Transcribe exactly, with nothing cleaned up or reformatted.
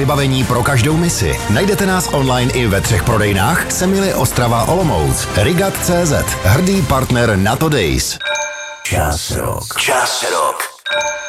vybavení pro každou misi. Najdete nás online i ve třech prodejnách Semily, Ostrava, Olomouc. Rigat tečka cé zet, hrdý partner NATO Days. Čas rock. Čas rock.